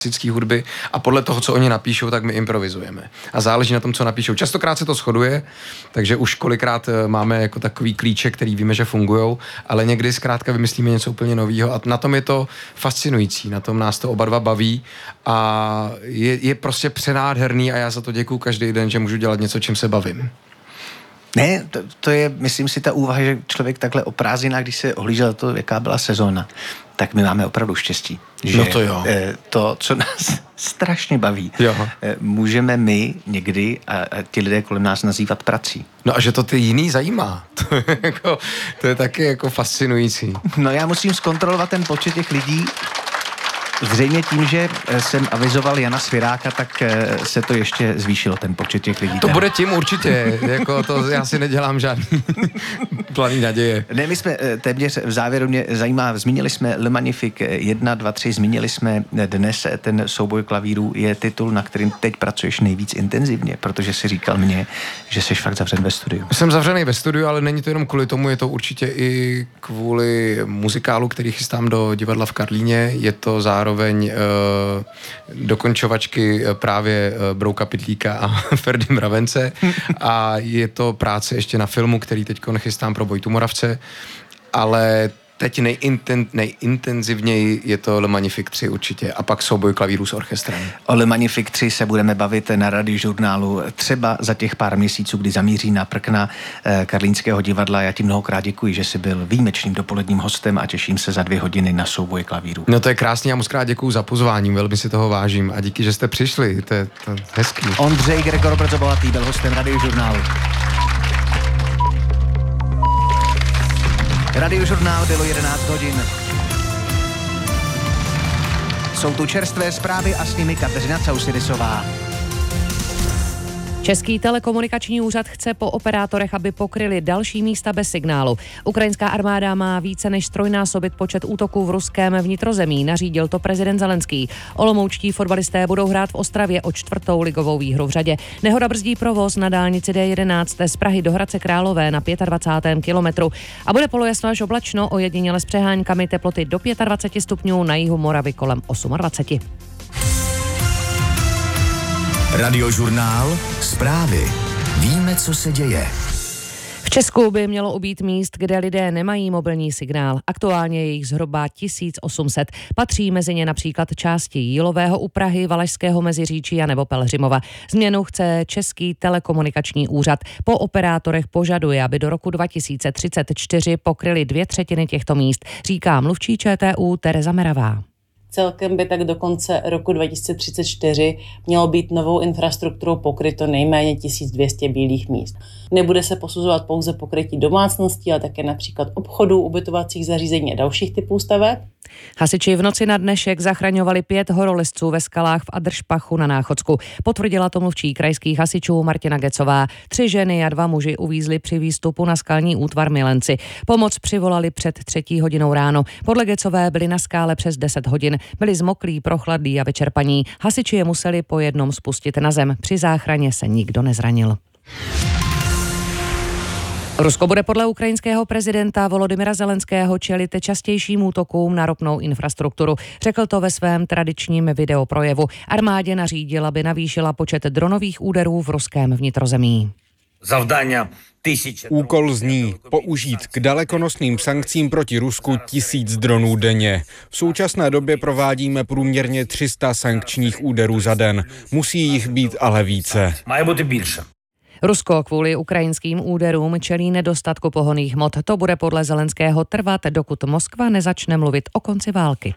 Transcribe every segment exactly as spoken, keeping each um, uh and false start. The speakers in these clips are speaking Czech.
klasické hudby a podle toho, co oni napíšou, tak my improvizujeme. A záleží na tom, co napíšou. Častokrát se to shoduje, takže už kolikrát máme jako takový klíče, který víme, že fungujou, ale někdy zkrátka vymyslíme něco úplně nového a na tom je to fascinující, na tom nás to oba dva baví a je, je prostě přenádherný a já za to děkuju každý den, že můžu dělat něco, čím se bavím. Ne, to, to je, myslím si, ta úvaha, že člověk takhle o prázdninách, když se ohlížel to, jaká byla sezóna, tak my máme opravdu štěstí. Že no to jo. To, co nás strašně baví, jo. můžeme my někdy a, a ti lidé kolem nás nazývat prací. No a že to ty jiný zajímá. To je, jako, to je taky jako fascinující. No já musím zkontrolovat ten počet těch lidí. Zřejmě tím, že jsem avizoval Jana Sviráka, tak se to ještě zvýšilo, ten počet těch lidí. To bude tím určitě, jako to já si nedělám žádný planý naděje. Ne, my jsme téměř v závěru, mě zajímá, zmínili jsme Le Magnifique jedna, dva, tři, zmínili jsme dnes ten souboj klavírů, je titul, na kterým teď pracuješ nejvíc intenzivně, protože si říkal mně, že jsi fakt zavřen ve studiu. Jsem zavřený ve studiu, ale není to jenom kvůli tomu, je to určitě i kvůli muzikálu, který chystám do divadla v Karlíně, je to zároveň Zároveň uh, dokončovačky uh, právě uh, Brouka Pytlíka a Ferdy Mravence a je to práce ještě na filmu, který teď chystám pro Vojtu Moravce, ale teď nejinten, nejintenzivněji je to Le Magnifique tři určitě a pak souboj klavírů s orchestrem. O Le Magnifique tři se budeme bavit na Radiožurnálu třeba za těch pár měsíců, kdy zamíří na prkna eh, Karlínského divadla. Já ti mnohokrát děkuji, že jsi byl výjimečným dopoledním hostem a těším se za dvě hodiny na souboj klavírů. No to je krásný, já moc krát děkuju za pozvání, velmi si toho vážím a díky, že jste přišli, to je, to je hezký. Ondřej Gregor Brzobohatý byl hostem Radiožurnálu. Radiožurnál bylo jedenáct hodin. Jsou tu čerstvé zprávy a s nimi Kateřina Causidisová. Český telekomunikační úřad chce po operátorech, aby pokryli další místa bez signálu. Ukrajinská armáda má více než trojnásobit počet útoků v ruském vnitrozemí, nařídil to prezident Zelenský. Olomoučtí fotbalisté budou hrát v Ostravě o čtvrtou ligovou výhru v řadě. Nehoda brzdí provoz na dálnici D jedenáct z Prahy do Hradce Králové na dvacátém pátém kilometru a bude polojasno až oblačno, ojediněle s přeháňkami, teploty do dvacet pět stupňů, na jihu Moravy kolem dvacet osm. Radiožurnál, zprávy. Víme, co se děje. V Česku by mělo ubýt míst, kde lidé nemají mobilní signál. Aktuálně je jich zhruba tisíc osm set. Patří mezi ně například části Jílového u Prahy, Valašského Meziříčí a nebo Pelhřimova. Změnu chce Český telekomunikační úřad. Po operátorech požaduje, aby do roku dva tisíce třicet čtyři pokryli dvě třetiny těchto míst, říká mluvčí ČTÚ Tereza Meravá. Celkem by tak do konce roku dva tisíce třicet čtyři mělo být novou infrastrukturou pokryto nejméně tisíc dvě stě bílých míst. Nebude se posuzovat pouze pokrytí domácností, ale také například obchodů, ubytovacích zařízení a dalších typů staveb. Hasiči v noci na dnešek zachraňovali pět horolezců ve skalách v Adršpachu na Náchodsku. Potvrdila to mluvčí krajských hasičů Martina Gecová. Tři ženy a dva muži uvízli při výstupu na skalní útvar Milenci. Pomoc přivolali před třetí hodinou ráno. Podle Gecové byli na skále přes deset hodin. Byli zmoklí, prochladlí a vyčerpaní. Hasiči je museli po jednom spustit na zem. Při záchraně se nikdo nezranil. Rusko bude podle ukrajinského prezidenta Volodymyra Zelenského čelit častějším útokům na ropnou infrastrukturu. Řekl to ve svém tradičním videoprojevu. Armádě nařídil, aby navýšila počet dronových úderů v ruském vnitrozemí. Zavdání Úkol zní použít k dalekonosným sankcím proti Rusku tisíc dronů denně. V současné době provádíme průměrně tři sta sankčních úderů za den. Musí jich být ale více. Má být více. Rusko kvůli ukrajinským úderům čelí nedostatku pohonných hmot. To bude podle Zelenského trvat, dokud Moskva nezačne mluvit o konci války.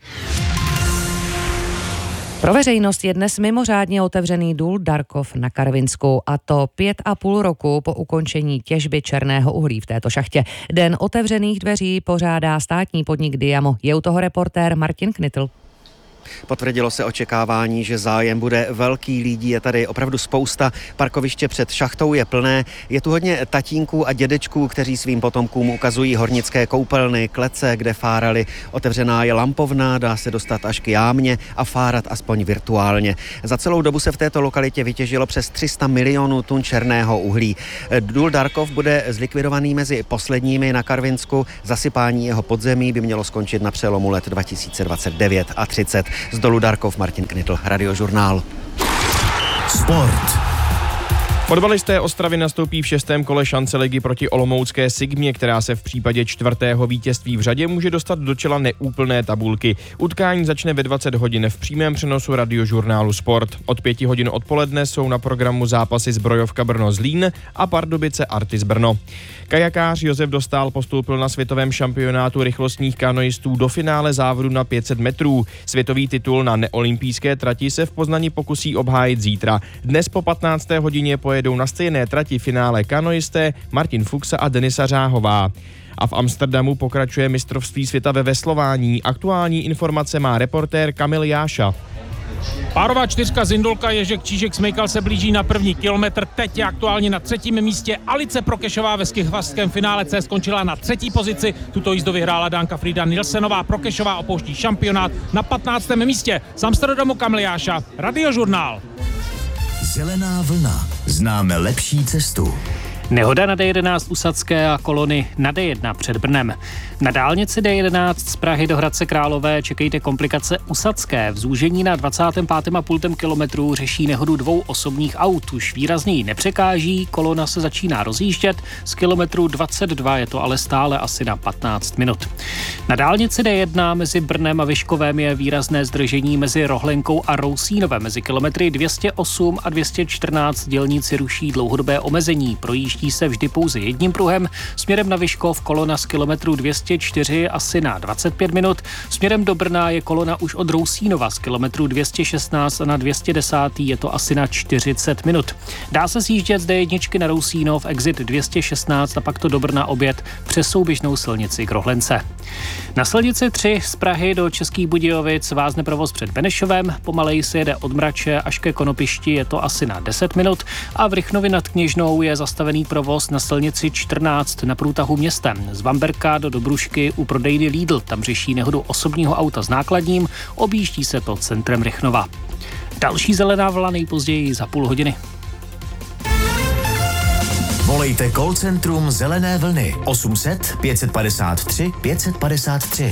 Pro veřejnost je dnes mimořádně otevřený důl Darkov na Karvinsku, a to pět a půl roku po ukončení těžby černého uhlí v této šachtě. Den otevřených dveří pořádá státní podnik Diamo. Je u toho reportér Martin Knitl. Potvrdilo se očekávání, že zájem bude velký, lidí je tady opravdu spousta, parkoviště před šachtou je plné, je tu hodně tatínků a dědečků, kteří svým potomkům ukazují hornické koupelny, klece, kde fárali. Otevřená je lampovna, dá se dostat až k jámě a fárat aspoň virtuálně. Za celou dobu se v této lokalitě vytěžilo přes tři sta milionů tun černého uhlí. Důl Darkov bude zlikvidovaný mezi posledními na Karvinsku. Zasypání jeho podzemí by mělo skončit na přelomu let dva tisíce dvacet devět a třicet. Z Dolu Darkov Martin Knitl, Radiožurnál. Sport. Fotbalisté Ostravy nastoupí v šestém kole šance ligy proti olomoucké Sigmě, která se v případě čtvrtého vítězství v řadě může dostat do čela neúplné tabulky. Utkání začne ve dvacet hodin v přímém přenosu Radiožurnálu Sport. Od pěti hodin odpoledne jsou na programu zápasy Zbrojovka Brno Zlín a Pardubice Artis Brno. Kajakář Josef Dostál postoupil na světovém šampionátu rychlostních kanoistů do finále závodu na pět set metrů. Světový titul na neolympijské trati se v Poznani pokusí obhájit zítra. Dnes po patnácté hodině pojedou na stejné trati finále kanoisté Martin Fuchsa a Denisa Řáhová. A v Amsterdamu pokračuje mistrovství světa ve veslování. Aktuální informace má reportér Kamil Jáša. Párová čtyřka Zindulka, Ježek, Čížek, Smejkal se blíží na první kilometr. Teď je aktuálně na třetím místě Alice Prokešová ve skichvařském finále C skončila na třetí pozici. Tuto jízdu vyhrála Dánka Frida Nilsenová. Prokešová opouští šampionát na patnáctém místě. Z Amsterdamu Kamil Jáša, Radiožurnál. Zelená vlna. Známe lepší cestu. Nehoda na D jedenáct u Sadské a kolony na D jedna před Brnem. Na dálnici D jedenáct z Prahy do Hradce Králové čekejte komplikace u Sadské. V zúžení na dvacátém pátém a půl kilometru řeší nehodu dvou osobních aut. Už výrazněji nepřekáží, kolona se začíná rozjíždět. Z kilometru dvacet dva je to ale stále asi na patnáct minut. Na dálnici D jedna mezi Brnem a Vyškovem je výrazné zdržení mezi Rohlenkou a Rousínovem. Mezi kilometry dvě stě osm a dvě stě čtrnáct dělníci ruší dlouhodobé omezení. Projíždí se vždy pouze jedním pruhem. Směrem na Vyškov kolona z kilometru dvě stě čtyři asi na dvacet pět minut. Směrem do Brna je kolona už od Rousínova z kilometru dvě stě šestnáct a na dvě stě deset je to asi na čtyřicet minut. Dá se sjíždět z D jedna na Rousínov, exit dvě stě šestnáct a pak to do Brna obět přes souběžnou silnici k Rohlence. Na silnici tři z Prahy do Českých Budějovic vázne provoz před Benešovem, pomaleji se jede od Mrače až ke Konopišti, je to asi na deset minut a v Rychnovi nad Kněžnou je zastavený provoz na silnici čtrnáct na průtahu městem. Z Vamberka do Dobrušky u prodejny Lidl, tam řeší nehodu osobního auta s nákladním, objíždí se to centrem Rychnova. Další zelená vlna nejpozději za půl hodiny. Volejte call centrum Zelené vlny osm set pět set padesát tři pět set padesát tři.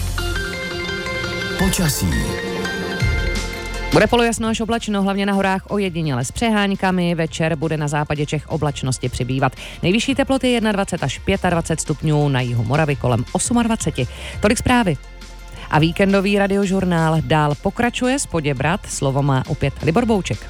Počasí. Bude polojasno až oblačno, hlavně na horách ojediněle s přeháňkami. Večer bude na západě Čech oblačnosti přibývat. Nejvyšší teploty dvacet jedna až dvacet pět stupňů, na jihu Moravy kolem dvacet osm. Tolik zprávy. A víkendový Radiožurnál dál pokračuje z Poděbrad. Slovo má opět Libor Bouček.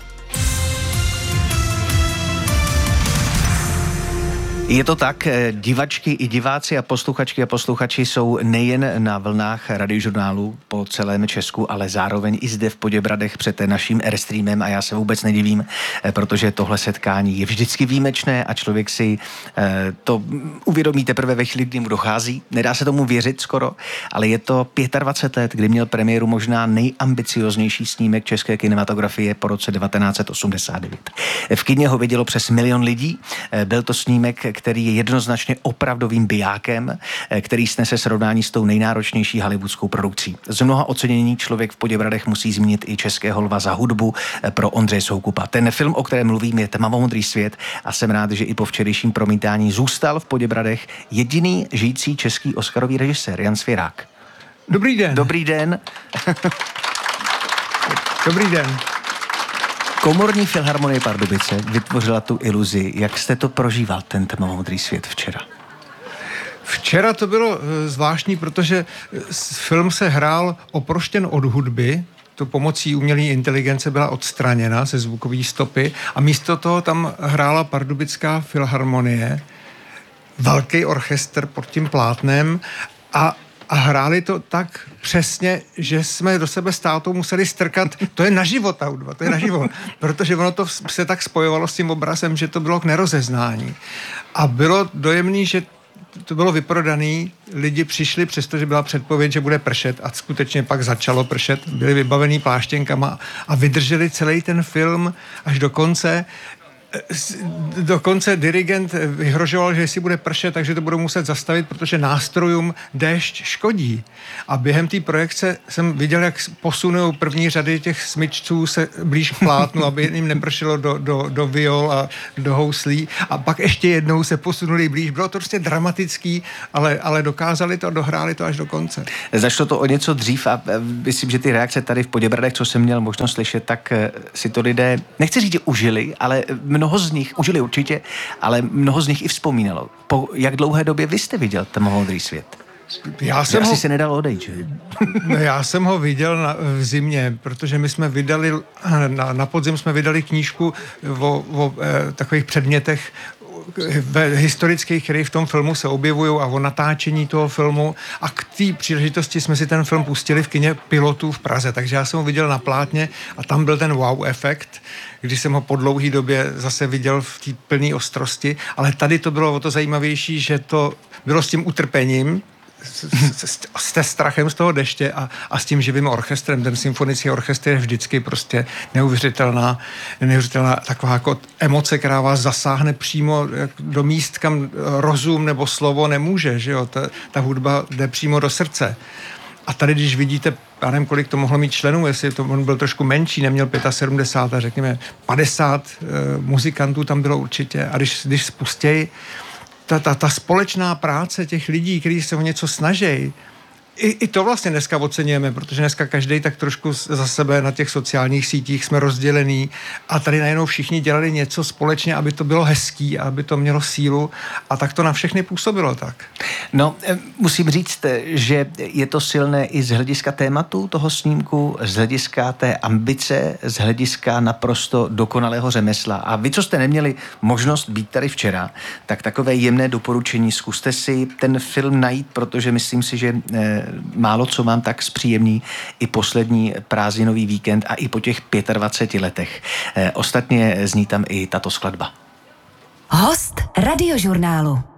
Je to tak, divačky i diváci a posluchačky a posluchači jsou nejen na vlnách Radiožurnálu po celém Česku, ale zároveň i zde v Poděbradech před naším Airstreamem a já se vůbec nedivím, protože tohle setkání je vždycky výjimečné a člověk si to uvědomí teprve ve chvíli, kdy mu dochází. Nedá se tomu věřit skoro, ale je to dvacet pět let, kdy měl premiéru možná nejambicioznější snímek české kinematografie po roce devatenáct set osmdesát devět. V kině ho vidělo přes milion lidí, byl to snímek, který je jednoznačně opravdovým bijákem, který snese srovnání s tou nejnáročnější hollywoodskou produkcí. Z mnoha ocenění člověk v Poděbradech musí zmínit i Českého lva za hudbu pro Ondřeje Soukupa. Ten film, o kterém mluvím, je Tmavomodrý svět a jsem rád, že i po včerejším promítání zůstal v Poděbradech jediný žijící český oscarový režisér Jan Svěrák. Dobrý den. Dobrý den. Dobrý den. Komorní filharmonie Pardubice vytvořila tu iluzi. Jak jste to prožíval, ten Tmavomodrý svět včera? Včera to bylo zvláštní, protože film se hrál oproštěn od hudby, to pomocí umělé inteligence byla odstraněna ze zvukové stopy a místo toho tam hrála Pardubická filharmonie, velký orchestr pod tím plátnem a A hráli to tak přesně, že jsme do sebe s tátou museli strkat. To je naživo ta hudba, to je naživo. Protože ono to se tak spojovalo s tím obrazem, že to bylo k nerozeznání. A bylo dojemný, že to bylo vyprodaný, lidi přišli, přestože byla předpověď, že bude pršet a skutečně pak začalo pršet, byli vybavený pláštěnkama a vydrželi celý ten film až do konce. dokonce dirigent vyhrožoval, že jestli bude pršet, takže to budou muset zastavit, protože nástrojům déšť škodí. A během té projekce jsem viděl, jak posunou první řady těch smyčců se blíž k plátnu, aby jim nepršelo do, do, do viol a do houslí. A pak ještě jednou se posunuli blíž. Bylo to prostě dramatický, ale, ale dokázali to, dohráli to až do konce. Začalo to o něco dřív a myslím, že ty reakce tady v Poděbradech, co jsem měl možnost slyšet, tak si to lidé, nechci říct, že užili, ale mnoho z nich, užili určitě, ale mnoho z nich i vzpomínalo. Po jak dlouhé době vy jste viděl ten modrý svět? Já jsem asi ho, se nedalo odejít, že? Já jsem ho viděl na, v zimě, protože my jsme vydali, na, na podzim jsme vydali knížku o, o e, takových předmětech ve historických, které v tom filmu se objevují a o natáčení toho filmu a k té příležitosti jsme si ten film pustili v kině Pilotů v Praze, takže já jsem ho viděl na plátně a tam byl ten wow efekt, když jsem ho po dlouhé době zase viděl v té plné ostrosti, ale tady to bylo o to zajímavější, že to bylo s tím utrpením, S, s, s strachem z toho deště a, a s tím živým orchestrem. Ten symfonický orchestr je vždycky prostě neuvěřitelná, neuvěřitelná taková jako emoce, která vás zasáhne přímo do míst, kam rozum nebo slovo nemůže, že jo? Ta, ta hudba jde přímo do srdce. A tady, když vidíte, já nevím, kolik to mohlo mít členů, jestli to on byl trošku menší, neměl sedmdesát pět a řekněme padesát uh, muzikantů tam bylo určitě. A když, když spustějí Ta, ta, ta společná práce těch lidí, kteří se o něco snaží, I, i to vlastně dneska oceňujeme, protože dneska každý tak trošku za sebe na těch sociálních sítích jsme rozdělení a tady najednou všichni dělali něco společně, aby to bylo hezký, aby to mělo sílu a tak to na všechny působilo tak. No, musím říct, že je to silné i z hlediska tématu toho snímku, z hlediska té ambice, z hlediska naprosto dokonalého řemesla. A vy, co jste neměli možnost být tady včera, tak takové jemné doporučení, zkuste si ten film najít, protože myslím si, že málo co vám tak zpříjemní i poslední prázdninový víkend a i po těch dvaceti pěti letech. Ostatně zní tam i tato skladba. Host Radiožurnálu.